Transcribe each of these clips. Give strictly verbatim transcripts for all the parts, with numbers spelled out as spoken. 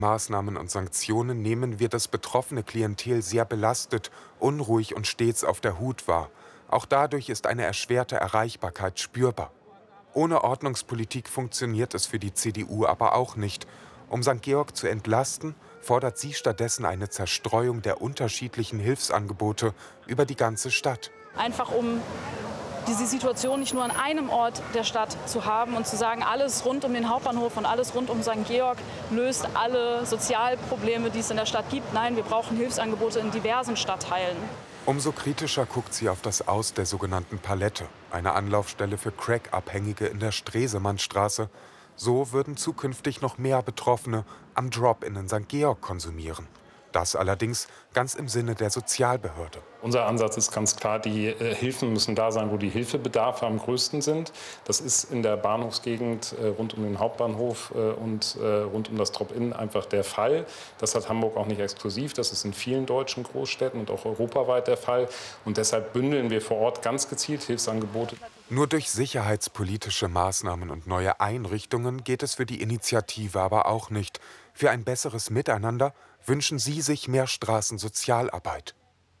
Maßnahmen und Sanktionen nehmen wir das betroffene Klientel sehr belastet, unruhig und stets auf der Hut wahr. Auch dadurch ist eine erschwerte Erreichbarkeit spürbar. Ohne Ordnungspolitik funktioniert es für die C D U aber auch nicht. Um Sankt Georg zu entlasten, fordert sie stattdessen eine Zerstreuung der unterschiedlichen Hilfsangebote über die ganze Stadt. Einfach um diese Situation nicht nur an einem Ort der Stadt zu haben und zu sagen, alles rund um den Hauptbahnhof und alles rund um Sankt Georg löst alle Sozialprobleme, die es in der Stadt gibt. Nein, wir brauchen Hilfsangebote in diversen Stadtteilen. Umso kritischer guckt sie auf das Aus der sogenannten Palette, eine Anlaufstelle für Crack-Abhängige in der Stresemannstraße. So würden zukünftig noch mehr Betroffene am Drop-in in Sankt Georg konsumieren. Das allerdings ganz im Sinne der Sozialbehörde. Unser Ansatz ist ganz klar, die äh, Hilfen müssen da sein, wo die Hilfebedarfe am größten sind. Das ist in der Bahnhofsgegend äh, rund um den Hauptbahnhof äh, und äh, rund um das Drop-in einfach der Fall. Das hat Hamburg auch nicht exklusiv. Das ist in vielen deutschen Großstädten und auch europaweit der Fall. Und deshalb bündeln wir vor Ort ganz gezielt Hilfsangebote. Nur durch sicherheitspolitische Maßnahmen und neue Einrichtungen geht es für die Initiative aber auch nicht. Für ein besseres Miteinander wünschen sie sich mehr Straßensozialarbeit.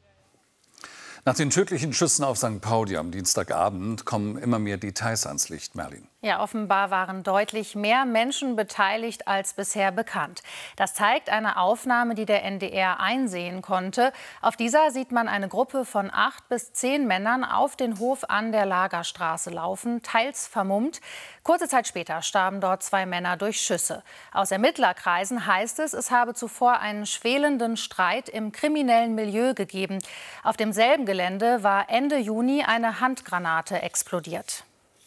Nach den tödlichen Schüssen auf Sankt Pauli am Dienstagabend kommen immer mehr Details ans Licht, Merlin. Ja, offenbar waren deutlich mehr Menschen beteiligt als bisher bekannt. Das zeigt eine Aufnahme, die der N D R einsehen konnte. Auf dieser sieht man eine Gruppe von acht bis zehn Männern auf den Hof an der Lagerstraße laufen, teils vermummt. Kurze Zeit später starben dort zwei Männer durch Schüsse. Aus Ermittlerkreisen heißt es, es habe zuvor einen schwelenden Streit im kriminellen Milieu gegeben. Auf demselben Gelände war Ende Juni eine Handgranate explodiert.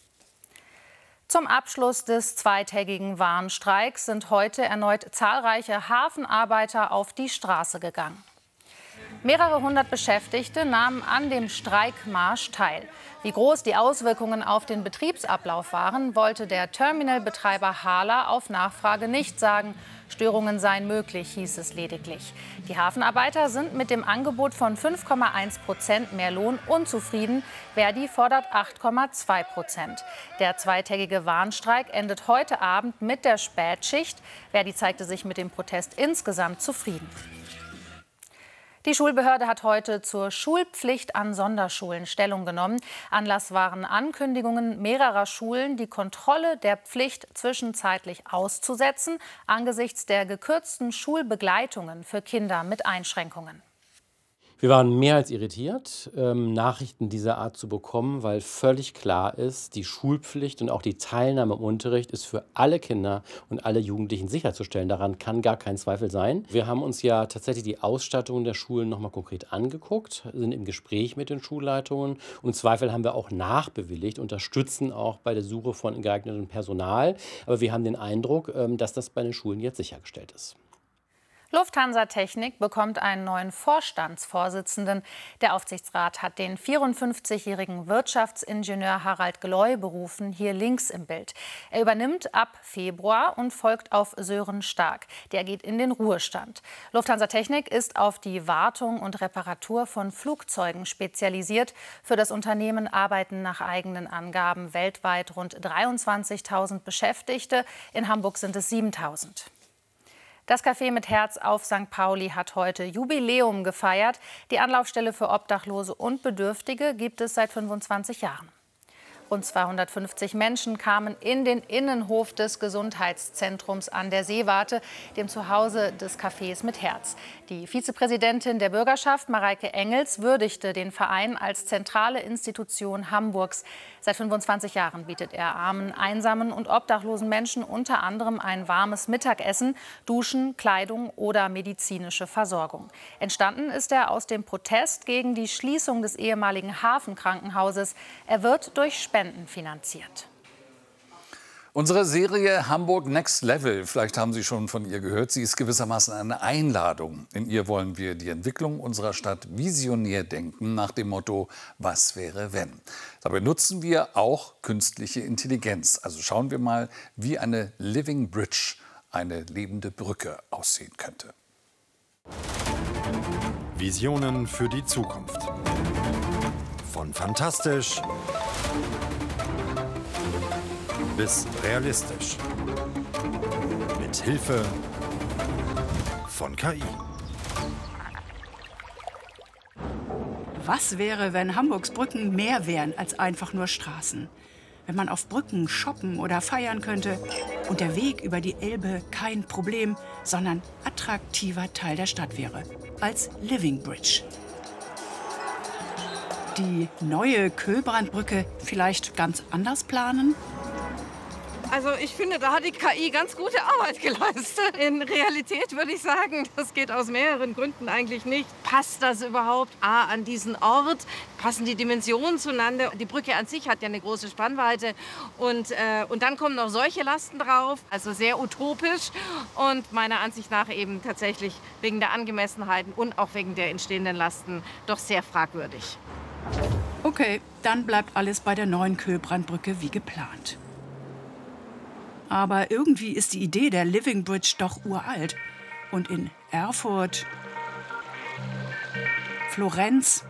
Zum Abschluss des zweitägigen Warnstreiks sind heute erneut zahlreiche Hafenarbeiter auf die Straße gegangen. Mehrere hundert Beschäftigte nahmen an dem Streikmarsch teil. Wie groß die Auswirkungen auf den Betriebsablauf waren, wollte der Terminalbetreiber Hala auf Nachfrage nicht sagen. Störungen seien möglich, hieß es lediglich. Die Hafenarbeiter sind mit dem Angebot von fünf Komma eins Prozent mehr Lohn unzufrieden. Verdi fordert acht Komma zwei Prozent. Der zweitägige Warnstreik endet heute Abend mit der Spätschicht. Verdi zeigte sich mit dem Protest insgesamt zufrieden. Die Schulbehörde hat heute zur Schulpflicht an Sonderschulen Stellung genommen. Anlass waren Ankündigungen mehrerer Schulen, die Kontrolle der Pflicht zwischenzeitlich auszusetzen, angesichts der gekürzten Schulbegleitungen für Kinder mit Einschränkungen. Wir waren mehr als irritiert, ähm, Nachrichten dieser Art zu bekommen, weil völlig klar ist, die Schulpflicht und auch die Teilnahme im Unterricht ist für alle Kinder und alle Jugendlichen sicherzustellen. Daran kann gar kein Zweifel sein. Wir haben uns ja tatsächlich die Ausstattung der Schulen noch mal konkret angeguckt, sind im Gespräch mit den Schulleitungen und Zweifel haben wir auch nachbewilligt, unterstützen auch bei der Suche von geeignetem Personal. Aber wir haben den Eindruck, ähm, dass das bei den Schulen jetzt sichergestellt ist. Lufthansa Technik bekommt einen neuen Vorstandsvorsitzenden. Der Aufsichtsrat hat den vierundfünfzigjährigen Wirtschaftsingenieur Harald Gloy berufen, hier links im Bild. Er übernimmt ab Februar und folgt auf Sören Stark. Der geht in den Ruhestand. Lufthansa Technik ist auf die Wartung und Reparatur von Flugzeugen spezialisiert. Für das Unternehmen arbeiten nach eigenen Angaben weltweit rund dreiundzwanzigtausend Beschäftigte. In Hamburg sind es siebentausend. Das Café mit Herz auf Sankt Pauli hat heute Jubiläum gefeiert. Die Anlaufstelle für Obdachlose und Bedürftige gibt es seit fünfundzwanzig Jahren. Rund zweihundertfünfzig Menschen kamen in den Innenhof des Gesundheitszentrums an der Seewarte, dem Zuhause des Cafés mit Herz. Die Vizepräsidentin der Bürgerschaft, Mareike Engels, würdigte den Verein als zentrale Institution Hamburgs. Seit fünfundzwanzig Jahren bietet er armen, einsamen und obdachlosen Menschen unter anderem ein warmes Mittagessen, Duschen, Kleidung oder medizinische Versorgung. Entstanden ist er aus dem Protest gegen die Schließung des ehemaligen Hafenkrankenhauses. Er wird durch Spenden finanziert. Unsere Serie Hamburg Next Level, vielleicht haben Sie schon von ihr gehört, sie ist gewissermaßen eine Einladung. In ihr wollen wir die Entwicklung unserer Stadt visionär denken, nach dem Motto, was wäre wenn? Dabei nutzen wir auch künstliche Intelligenz. Also schauen wir mal, wie eine Living Bridge, eine lebende Brücke, aussehen könnte. Visionen für die Zukunft. Von fantastisch bis realistisch. Mit Hilfe von K I. Was wäre, wenn Hamburgs Brücken mehr wären als einfach nur Straßen? Wenn man auf Brücken shoppen oder feiern könnte und der Weg über die Elbe kein Problem, sondern attraktiver Teil der Stadt wäre, als Living Bridge. Die neue Köhlbrandbrücke vielleicht ganz anders planen? Also ich finde, da hat die K I ganz gute Arbeit geleistet. In Realität würde ich sagen, das geht aus mehreren Gründen eigentlich nicht. Passt das überhaupt A, an diesen Ort? Passen die Dimensionen zueinander? Die Brücke an sich hat ja eine große Spannweite. Und, äh, und dann kommen noch solche Lasten drauf. Also sehr utopisch und meiner Ansicht nach eben tatsächlich wegen der Angemessenheiten und auch wegen der entstehenden Lasten doch sehr fragwürdig. Okay, dann bleibt alles bei der neuen Köhlbrandbrücke wie geplant. Aber irgendwie ist die Idee der Living Bridge doch uralt. Und in Erfurt, Florenz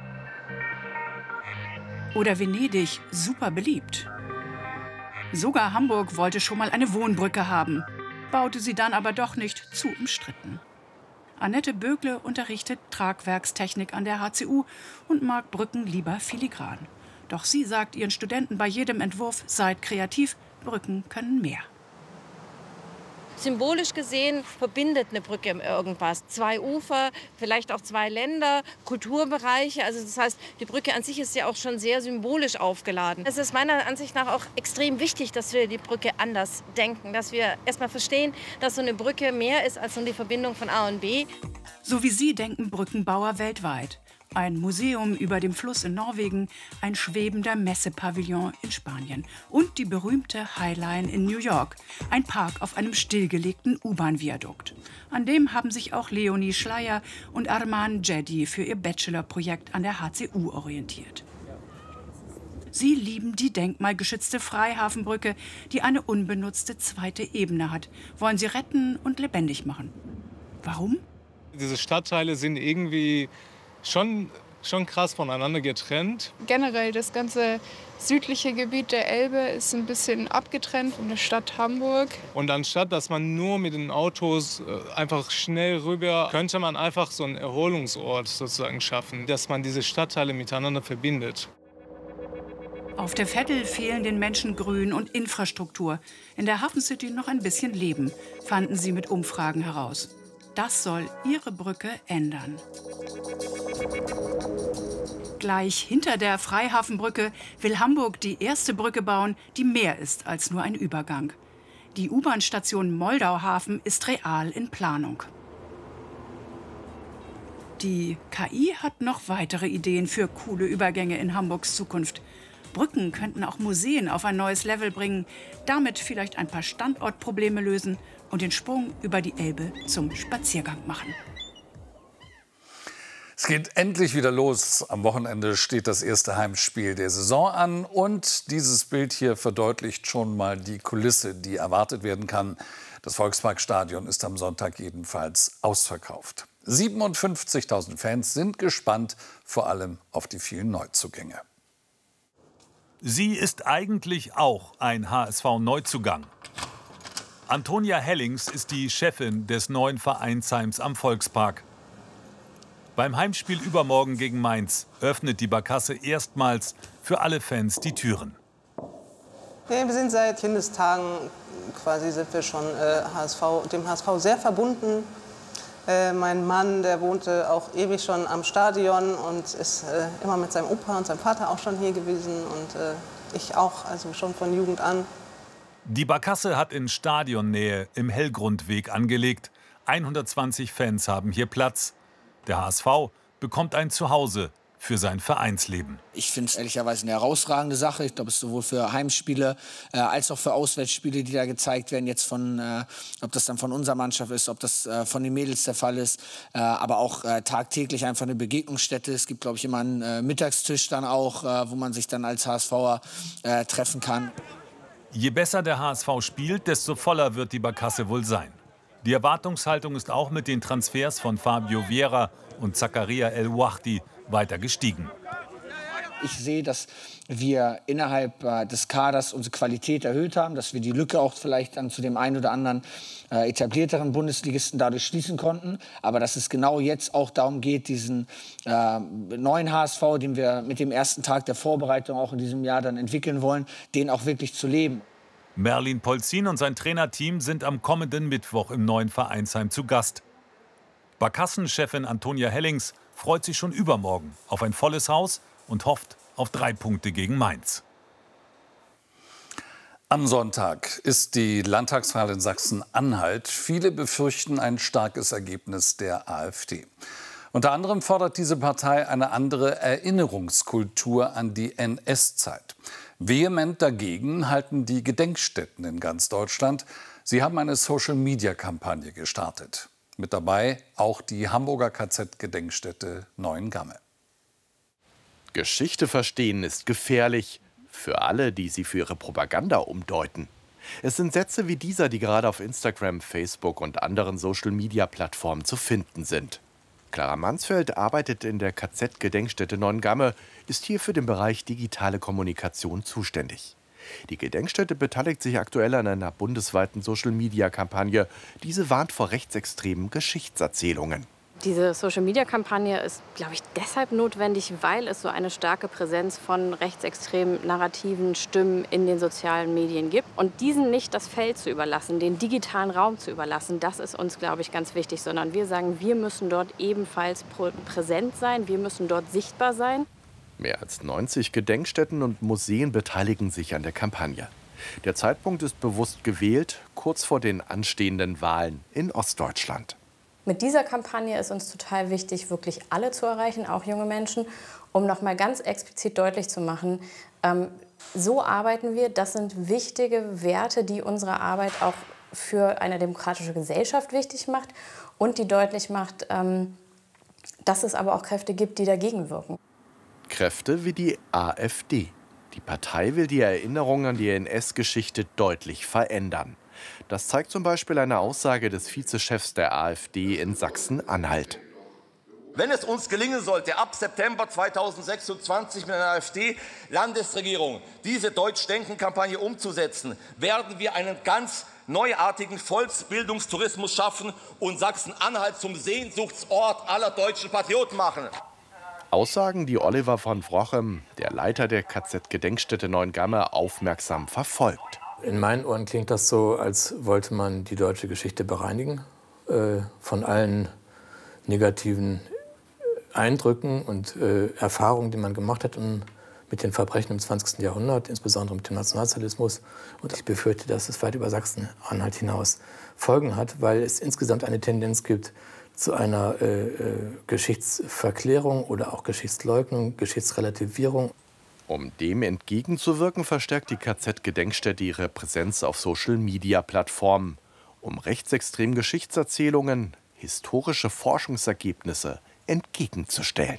oder Venedig super beliebt. Sogar Hamburg wollte schon mal eine Wohnbrücke haben, baute sie dann aber doch nicht, zu umstritten. Annette Bögle unterrichtet Tragwerkstechnik an der H C U und mag Brücken lieber filigran. Doch sie sagt ihren Studenten bei jedem Entwurf, seid kreativ, Brücken können mehr. Symbolisch gesehen verbindet eine Brücke irgendwas. Zwei Ufer, vielleicht auch zwei Länder, Kulturbereiche. Also das heißt, die Brücke an sich ist ja auch schon sehr symbolisch aufgeladen. Es ist meiner Ansicht nach auch extrem wichtig, dass wir die Brücke anders denken. Dass wir erstmal verstehen, dass so eine Brücke mehr ist als nur die Verbindung von A und B. So wie sie denken Brückenbauer weltweit. Ein Museum über dem Fluss in Norwegen, ein schwebender Messepavillon in Spanien und die berühmte High Line in New York, ein Park auf einem stillgelegten U-Bahn-Viadukt. An dem haben sich auch Leonie Schleier und Arman Jeddi für ihr Bachelorprojekt an der H C U orientiert. Sie lieben die denkmalgeschützte Freihafenbrücke, die eine unbenutzte zweite Ebene hat, wollen sie retten und lebendig machen. Warum? Diese Stadtteile sind irgendwie Schon, schon krass voneinander getrennt. Generell das ganze südliche Gebiet der Elbe ist ein bisschen abgetrennt von der Stadt Hamburg. Und anstatt, dass man nur mit den Autos einfach schnell rüber, könnte man einfach so einen Erholungsort sozusagen schaffen, dass man diese Stadtteile miteinander verbindet. Auf der Veddel fehlen den Menschen Grün und Infrastruktur. In der Hafencity noch ein bisschen Leben, fanden sie mit Umfragen heraus. Das soll ihre Brücke ändern. Gleich hinter der Freihafenbrücke will Hamburg die erste Brücke bauen, die mehr ist als nur ein Übergang. Die U-Bahn-Station Moldauhafen ist real in Planung. Die K I hat noch weitere Ideen für coole Übergänge in Hamburgs Zukunft. Brücken könnten auch Museen auf ein neues Level bringen, damit vielleicht ein paar Standortprobleme lösen und den Sprung über die Elbe zum Spaziergang machen. Es geht endlich wieder los. Am Wochenende steht das erste Heimspiel der Saison an. Und dieses Bild hier verdeutlicht schon mal die Kulisse, die erwartet werden kann. Das Volksparkstadion ist am Sonntag jedenfalls ausverkauft. siebenundfünfzigtausend Fans sind gespannt, vor allem auf die vielen Neuzugänge. Sie ist eigentlich auch ein H S V-Neuzugang. Antonia Hellings ist die Chefin des neuen Vereinsheims am Volkspark. Beim Heimspiel übermorgen gegen Mainz öffnet die Barkasse erstmals für alle Fans die Türen. Wir sind seit Kindestagen quasi sind wir schon äh, H S V, dem H S V sehr verbunden. Äh, mein Mann, der wohnte auch ewig schon am Stadion und ist äh, immer mit seinem Opa und seinem Vater auch schon hier gewesen und äh, ich auch, also schon von Jugend an. Die Barkasse hat in Stadionnähe im Hellgrundweg angelegt. hundertzwanzig Fans haben hier Platz. Der H S V bekommt ein Zuhause für sein Vereinsleben. Ich finde es ehrlicherweise eine herausragende Sache. Ich glaube, es ist sowohl für Heimspiele äh, als auch für Auswärtsspiele, die da gezeigt werden. Jetzt von, äh, ob das dann von unserer Mannschaft ist, ob das äh, von den Mädels der Fall ist. Äh, aber auch äh, tagtäglich einfach eine Begegnungsstätte. Es gibt, glaube ich, immer einen äh, Mittagstisch dann auch, äh, wo man sich dann als HSVer äh, treffen kann. Je besser der H S V spielt, desto voller wird die Barkasse wohl sein. Die Erwartungshaltung ist auch mit den Transfers von Fabio Vieira und Zakaria El Wahdi weiter gestiegen. ich sehe, dass wir innerhalb äh, des Kaders unsere Qualität erhöht haben, dass wir die Lücke auch vielleicht dann zu dem einen oder anderen äh, etablierteren Bundesligisten dadurch schließen konnten. Aber dass es genau jetzt auch darum geht, diesen äh, neuen H S V, den wir mit dem ersten Tag der Vorbereitung auch in diesem Jahr dann entwickeln wollen, den auch wirklich zu leben. Merlin Polzin und sein Trainerteam sind am kommenden Mittwoch im neuen Vereinsheim zu Gast. Barkassen-Chefin Antonia Hellings freut sich schon übermorgen auf ein volles Haus und hofft auf drei Punkte gegen Mainz. Am Sonntag ist die Landtagswahl in Sachsen-Anhalt. Viele befürchten ein starkes Ergebnis der AfD. Unter anderem fordert diese Partei eine andere Erinnerungskultur an die N S-Zeit. Vehement dagegen halten die Gedenkstätten in ganz Deutschland. Sie haben eine Social-Media-Kampagne gestartet. Mit dabei auch die Hamburger K Z-Gedenkstätte Neuengamme. Geschichte verstehen ist gefährlich für alle, die sie für ihre Propaganda umdeuten. Es sind Sätze wie dieser, die gerade auf Instagram, Facebook und anderen Social-Media-Plattformen zu finden sind. Clara Mansfeld arbeitet in der K Z-Gedenkstätte Neuengamme, ist hier für den Bereich digitale Kommunikation zuständig. Die Gedenkstätte beteiligt sich aktuell an einer bundesweiten Social-Media-Kampagne. Diese warnt vor rechtsextremen Geschichtserzählungen. Diese Social-Media-Kampagne ist, glaube ich, deshalb notwendig, weil es so eine starke Präsenz von rechtsextremen narrativen Stimmen in den sozialen Medien gibt. Und diesen nicht das Feld zu überlassen, den digitalen Raum zu überlassen, das ist uns, glaube ich, ganz wichtig. Sondern wir sagen, wir müssen dort ebenfalls präsent sein, wir müssen dort sichtbar sein. Mehr als neunzig Gedenkstätten und Museen beteiligen sich an der Kampagne. Der Zeitpunkt ist bewusst gewählt, kurz vor den anstehenden Wahlen in Ostdeutschland. Mit dieser Kampagne ist uns total wichtig, wirklich alle zu erreichen, auch junge Menschen, um noch mal ganz explizit deutlich zu machen, ähm, so arbeiten wir. Das sind wichtige Werte, die unsere Arbeit auch für eine demokratische Gesellschaft wichtig macht und die deutlich macht, ähm, dass es aber auch Kräfte gibt, die dagegen wirken. Kräfte wie die AfD. Die Partei will die Erinnerung an die N S-Geschichte deutlich verändern. Das zeigt zum Beispiel eine Aussage des Vizechefs der AfD in Sachsen-Anhalt. Wenn es uns gelingen sollte, ab September zweitausendsechsundzwanzig mit einer AfD-Landesregierung diese Deutschdenken-Kampagne umzusetzen, werden wir einen ganz neuartigen Volksbildungstourismus schaffen und Sachsen-Anhalt zum Sehnsuchtsort aller deutschen Patrioten machen. Aussagen, die Oliver von Wrochem, der Leiter der K Z-Gedenkstätte Neuengamme, aufmerksam verfolgt. In meinen Ohren klingt das so, als wollte man die deutsche Geschichte bereinigen äh, von allen negativen Eindrücken und äh, Erfahrungen, die man gemacht hat und mit den Verbrechen im zwanzigsten Jahrhundert, insbesondere mit dem Nationalsozialismus. Und ich befürchte, dass es weit über Sachsen-Anhalt hinaus Folgen hat, weil es insgesamt eine Tendenz gibt zu einer äh, Geschichtsverklärung oder auch Geschichtsleugnung, Geschichtsrelativierung. Um dem entgegenzuwirken, verstärkt die K Z-Gedenkstätte ihre Präsenz auf Social-Media-Plattformen, um rechtsextremen Geschichtserzählungen, historische Forschungsergebnisse entgegenzustellen.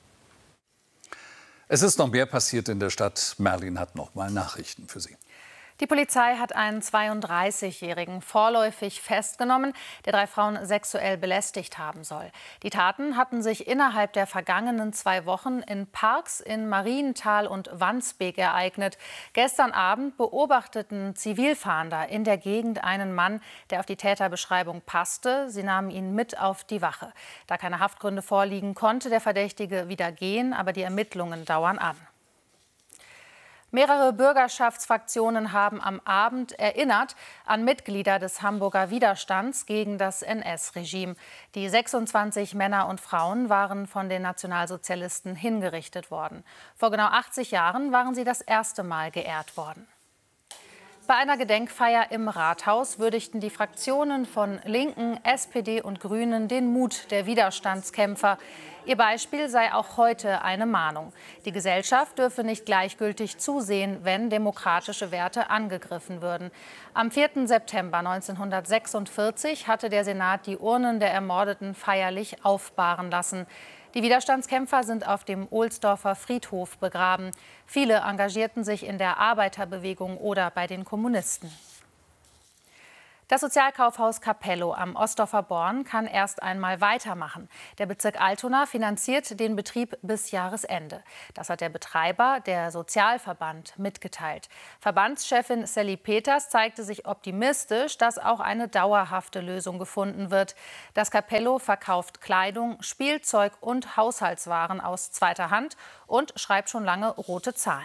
Es ist noch mehr passiert in der Stadt. Merlin hat noch mal Nachrichten für Sie. Die Polizei hat einen zweiunddreißigjährigen vorläufig festgenommen, der drei Frauen sexuell belästigt haben soll. Die Taten hatten sich innerhalb der vergangenen zwei Wochen in Parks in Marienthal und Wandsbek ereignet. Gestern Abend beobachteten Zivilfahnder in der Gegend einen Mann, der auf die Täterbeschreibung passte. Sie nahmen ihn mit auf die Wache. Da keine Haftgründe vorliegen, konnte der Verdächtige wieder gehen, aber die Ermittlungen dauern an. Mehrere Bürgerschaftsfraktionen haben am Abend erinnert an Mitglieder des Hamburger Widerstands gegen das N S-Regime. Die sechsundzwanzig Männer und Frauen waren von den Nationalsozialisten hingerichtet worden. Vor genau achtzig Jahren waren sie das erste Mal geehrt worden. Bei einer Gedenkfeier im Rathaus würdigten die Fraktionen von Linken, S P D und Grünen den Mut der Widerstandskämpfer. Ihr Beispiel sei auch heute eine Mahnung. Die Gesellschaft dürfe nicht gleichgültig zusehen, wenn demokratische Werte angegriffen würden. Am vierten September neunzehnhundertsechsundvierzig hatte der Senat die Urnen der Ermordeten feierlich aufbahren lassen. Die Widerstandskämpfer sind auf dem Ohlsdorfer Friedhof begraben. Viele engagierten sich in der Arbeiterbewegung oder bei den Kommunisten. Das Sozialkaufhaus Capello am Ostdorfer Born kann erst einmal weitermachen. Der Bezirk Altona finanziert den Betrieb bis Jahresende. Das hat der Betreiber, der Sozialverband, mitgeteilt. Verbandschefin Sally Peters zeigte sich optimistisch, dass auch eine dauerhafte Lösung gefunden wird. Das Capello verkauft Kleidung, Spielzeug und Haushaltswaren aus zweiter Hand und schreibt schon lange rote Zahlen.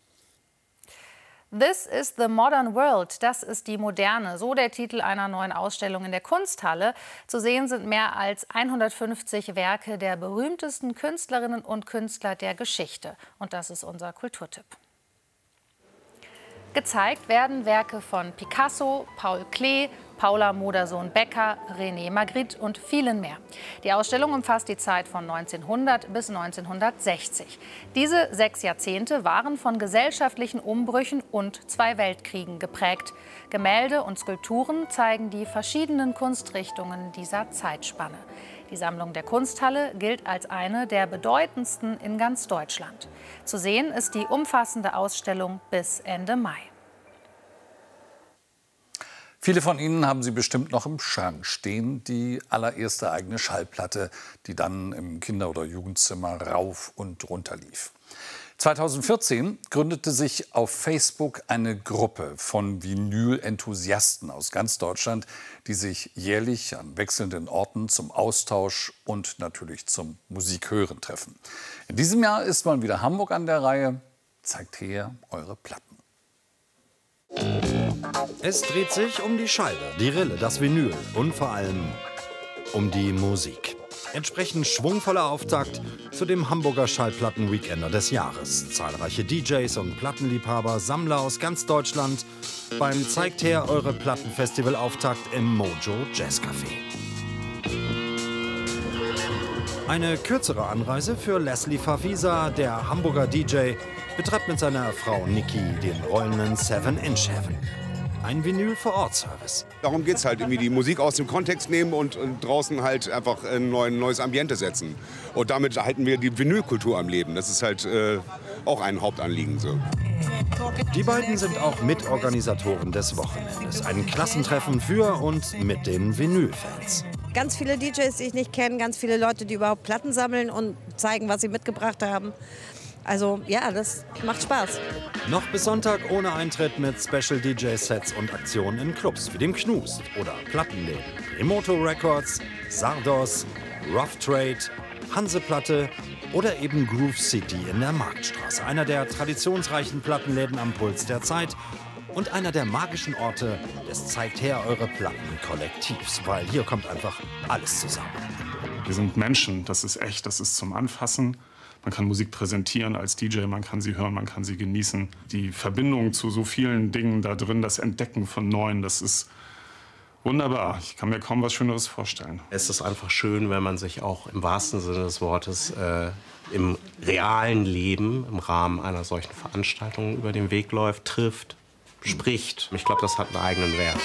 This is the modern world, das ist die Moderne, so der Titel einer neuen Ausstellung in der Kunsthalle. Zu sehen sind mehr als hundertfünfzig Werke der berühmtesten Künstlerinnen und Künstler der Geschichte. Und das ist unser Kulturtipp. Gezeigt werden Werke von Picasso, Paul Klee, Paula Modersohn-Becker, René Magritte und vielen mehr. Die Ausstellung umfasst die Zeit von neunzehnhundert bis neunzehnhundertsechzig. Diese sechs Jahrzehnte waren von gesellschaftlichen Umbrüchen und zwei Weltkriegen geprägt. Gemälde und Skulpturen zeigen die verschiedenen Kunstrichtungen dieser Zeitspanne. Die Sammlung der Kunsthalle gilt als eine der bedeutendsten in ganz Deutschland. Zu sehen ist die umfassende Ausstellung bis Ende Mai. Viele von Ihnen haben sie bestimmt noch im Schrank stehen, die allererste eigene Schallplatte, die dann im Kinder- oder Jugendzimmer rauf und runter lief. zweitausendvierzehn gründete sich auf Facebook eine Gruppe von Vinyl-Enthusiasten aus ganz Deutschland, die sich jährlich an wechselnden Orten zum Austausch und natürlich zum Musikhören treffen. In diesem Jahr ist mal wieder Hamburg an der Reihe. Zeigt her eure Platten. Es dreht sich um die Scheibe, die Rille, das Vinyl und vor allem um die Musik. Entsprechend schwungvoller Auftakt zu dem Hamburger Schallplatten-Weekender des Jahres. Zahlreiche D Js und Plattenliebhaber, Sammler aus ganz Deutschland beim Zeigt her eure Platten-Festival-Auftakt im Mojo Jazz Café. Eine kürzere Anreise für Leslie Favisa, der Hamburger D J, betreibt mit seiner Frau Niki den rollenden seven inch Heaven. Ein Vinyl-Vor-Ort-Service. Darum geht es halt, irgendwie die Musik aus dem Kontext nehmen und äh, draußen halt einfach ein neuen, neues Ambiente setzen. Und damit halten wir die Vinylkultur am Leben. Das ist halt äh, auch ein Hauptanliegen. So. Die beiden sind auch Mitorganisatoren des Wochenendes. Ein Klassentreffen für und mit den Vinyl-Fans. Ganz viele D Js, die ich nicht kenne, ganz viele Leute, die überhaupt Platten sammeln und zeigen, was sie mitgebracht haben. Also ja, das macht Spaß. Noch bis Sonntag ohne Eintritt mit Special D J-Sets und Aktionen in Clubs wie dem Knust oder Plattenläden. Emoto Records, Sardos, Rough Trade, Hanseplatte oder eben Groove City in der Marktstraße. Einer der traditionsreichen Plattenläden am Puls der Zeit und einer der magischen Orte des Zeigt her eure Platten-Kollektivs. Weil hier kommt einfach alles zusammen. Wir sind Menschen, das ist echt, das ist zum Anfassen. Man kann Musik präsentieren als D J, man kann sie hören, man kann sie genießen. Die Verbindung zu so vielen Dingen da drin, das Entdecken von Neuen, das ist wunderbar. Ich kann mir kaum was Schöneres vorstellen. Es ist einfach schön, wenn man sich auch im wahrsten Sinne des Wortes äh, im realen Leben, im Rahmen einer solchen Veranstaltung über den Weg läuft, trifft, spricht. Ich glaube, das hat einen eigenen Wert.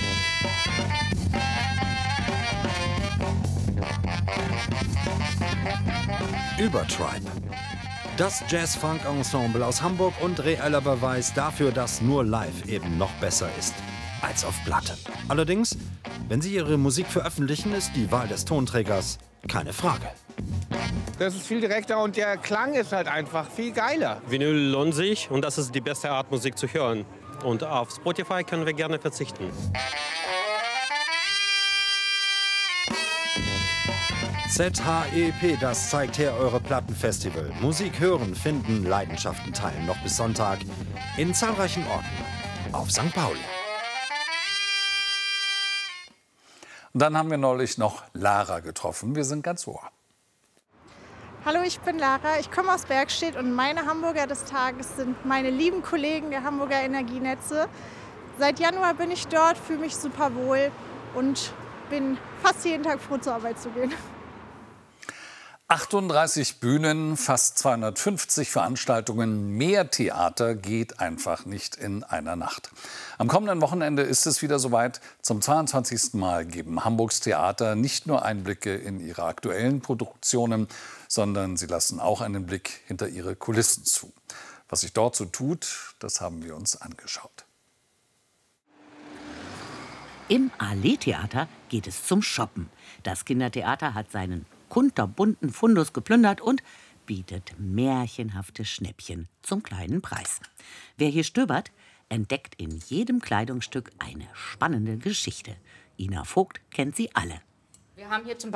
Übertribe. Das Jazz-Funk-Ensemble aus Hamburg und reeller Beweis dafür, dass nur live eben noch besser ist als auf Platte. Allerdings, wenn Sie Ihre Musik veröffentlichen, ist die Wahl des Tonträgers keine Frage. Das ist viel direkter und der Klang ist halt einfach viel geiler. Vinyl lohnt sich und das ist die beste Art, Musik zu hören. Und auf Spotify können wir gerne verzichten. Z H E P, das zeigt her eure Plattenfestival. Musik hören, finden, Leidenschaften teilen. Noch bis Sonntag in zahlreichen Orten auf Sankt Pauli. Und dann haben wir neulich noch Lara getroffen. Wir sind ganz ohr. Hallo, ich bin Lara, ich komme aus Bergstedt und meine Hamburger des Tages sind meine lieben Kollegen der Hamburger Energienetze. Seit Januar bin ich dort, fühle mich super wohl und bin fast jeden Tag froh, zur Arbeit zu gehen. achtunddreißig Bühnen, fast zweihundertfünfzig Veranstaltungen, mehr Theater geht einfach nicht in einer Nacht. Am kommenden Wochenende ist es wieder soweit. Zum zweiundzwanzigsten Mal geben Hamburgs Theater nicht nur Einblicke in ihre aktuellen Produktionen, sondern sie lassen auch einen Blick hinter ihre Kulissen zu. Was sich dort so tut, das haben wir uns angeschaut. Im Allee-Theater geht es zum Shoppen. Das Kindertheater hat seinen kunterbunten Fundus geplündert und bietet märchenhafte Schnäppchen zum kleinen Preis. Wer hier stöbert, entdeckt in jedem Kleidungsstück eine spannende Geschichte. Ina Vogt kennt sie alle. Wir haben hier zum